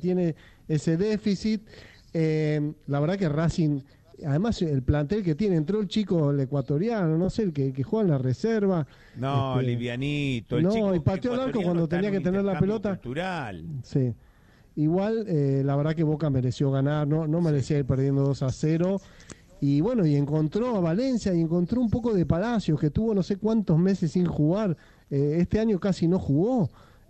tiene ese déficit. La verdad que Racing, además el plantel que tiene, entró el chico, el ecuatoriano, no sé, el que juega en la reserva. No, livianito. El no, chico y pateó el arco cuando tenía que tener la pelota. Cultural. Sí. Igual, la verdad que Boca mereció ganar, no merecía ir perdiendo 2-0. Y bueno, y encontró a Valencia y encontró un poco de Palacios, que tuvo no sé cuántos meses sin jugar. Este año casi no jugó.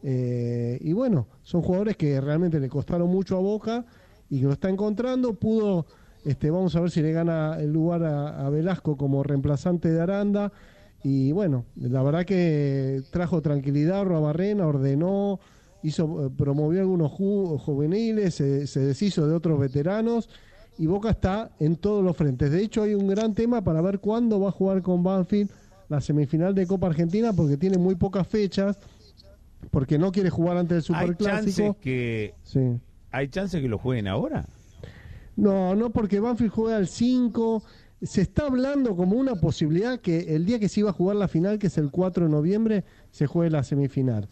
Y bueno, son jugadores que realmente le costaron mucho a Boca y que lo está encontrando. Pudo, vamos a ver si le gana el lugar a Velasco como reemplazante de Aranda. Y bueno, la verdad que trajo tranquilidad, Arruabarrena ordenó, promovió algunos juveniles, se deshizo de otros veteranos y Boca está en todos los frentes. De hecho, hay un gran tema para ver cuándo va a jugar con Banfield la semifinal de Copa Argentina, porque tiene muy pocas fechas, porque no quiere jugar antes del Superclásico. ¿Hay chances que lo jueguen ahora? No, porque Banfield juega el 5. Se está hablando como una posibilidad que el día que se iba a jugar la final, que es el 4 de noviembre, se juegue la semifinal.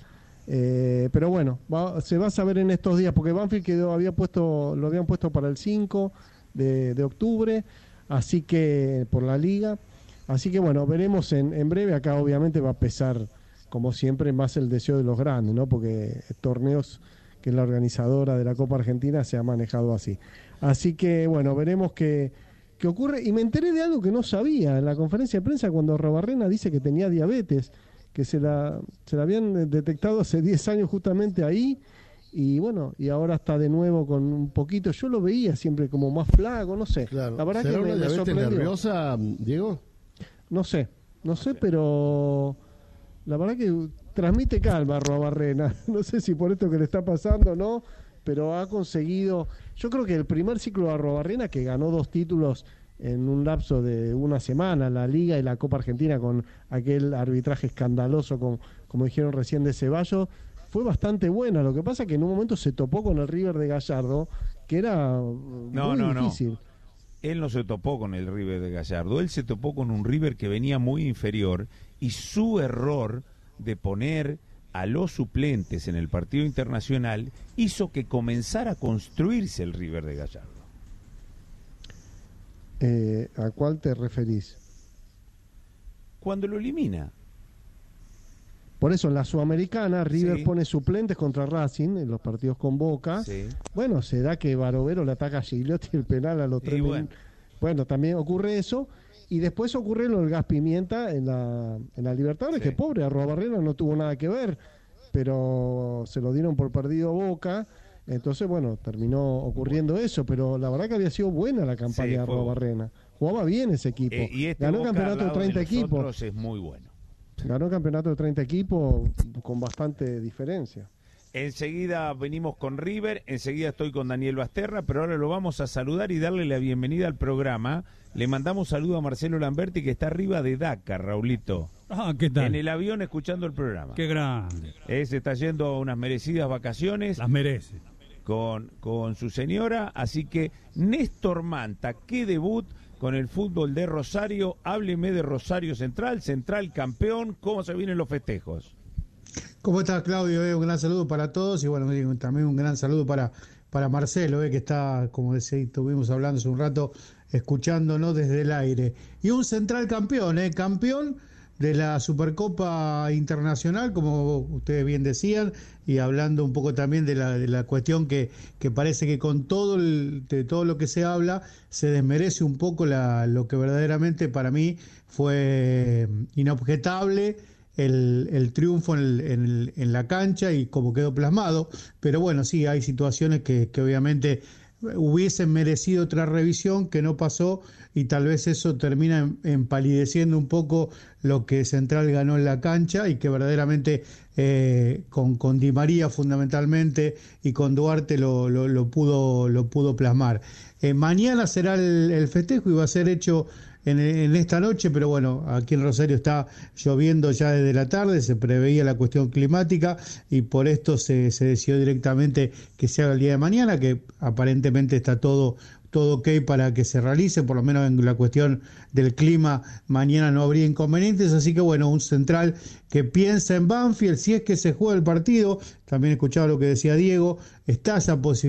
Pero bueno, se va a saber en estos días, porque Banfield lo habían puesto para el 5 de octubre, así que por la liga. Así que bueno, veremos en breve. Acá obviamente va a pesar, como siempre, más el deseo de los grandes, ¿no? Porque torneos que es la organizadora de la Copa Argentina se ha manejado así. Así que bueno, veremos qué ocurre. Y me enteré de algo que no sabía en la conferencia de prensa cuando Arruabarrena dice que tenía diabetes, que se la habían detectado hace 10 años justamente ahí, y bueno, y ahora está de nuevo con un poquito. Yo lo veía siempre como más flaco, no sé. Claro. La verdad ¿Será que una me diabetes sorprendió. nerviosa, Diego? No sé, pero la verdad que transmite calma Arruabarrena. No sé si por esto que le está pasando o no, pero ha conseguido. Yo creo que el primer ciclo de Arruabarrena, que ganó 2 títulos en un lapso de una semana, la Liga y la Copa Argentina, con aquel arbitraje escandaloso, como dijeron recién, de Ceballos, fue bastante buena. Lo que pasa es que en un momento se topó con el River de Gallardo, que era muy difícil. Él no se topó con el River de Gallardo, él se topó con un River que venía muy inferior, y su error de poner a los suplentes en el partido internacional hizo que comenzara a construirse el River de Gallardo. ¿A cuál te referís? Cuando lo elimina. Por eso en la Sudamericana River pone suplentes contra Racing en los partidos con Boca. Bueno, se da que Barovero le ataca a Gigliotti el penal a los 3 minutos. Bueno, también ocurre eso. Y después ocurre lo del Gas Pimienta en la Libertadores, que pobre, Arruabarrena no tuvo nada que ver, pero se lo dieron por perdido Boca. Entonces, bueno, terminó ocurriendo eso, pero la verdad que había sido buena la campaña de Arruabarrena. Jugaba bien ese equipo. Ganó el campeonato de 30 equipos. Es muy bueno. Ganó el campeonato de 30 equipos con bastante diferencia. Enseguida venimos con River, enseguida estoy con Daniel Basterra, pero ahora lo vamos a saludar y darle la bienvenida al programa. Le mandamos saludo a Marcelo Lamberti, que está arriba de Dakar, Raulito. ¿Qué tal? En el avión escuchando el programa. Qué grande. Se está yendo a unas merecidas vacaciones. Las merece. Con su señora, así que Néstor Manta, qué debut con el fútbol de Rosario. Hábleme de Rosario Central campeón, ¿cómo se vienen los festejos? ¿Cómo estás, Claudio? Un gran saludo para todos y bueno, también un gran saludo para Marcelo, que está, como estuvimos hablando hace un rato, escuchándonos desde el aire. Y un Central campeón, campeón de la Supercopa Internacional, como ustedes bien decían, y hablando un poco también de la cuestión que parece que con de todo lo que se habla, se desmerece un poco lo que verdaderamente para mí fue inobjetable, el triunfo en la cancha y cómo quedó plasmado. Pero bueno, sí, hay situaciones que obviamente hubiesen merecido otra revisión que no pasó, y tal vez eso termina empalideciendo un poco lo que Central ganó en la cancha, y que verdaderamente con Di María fundamentalmente y con Duarte lo pudo plasmar. Mañana será el festejo y va a ser hecho en esta noche, pero bueno, aquí en Rosario está lloviendo ya desde la tarde, se preveía la cuestión climática y por esto se decidió directamente que se haga el día de mañana, que aparentemente está todo ok para que se realice, por lo menos en la cuestión del clima, mañana no habría inconvenientes, así que bueno, un Central que piensa en Banfield, si es que se juega el partido, también escuchaba lo que decía Diego, está esa posibilidad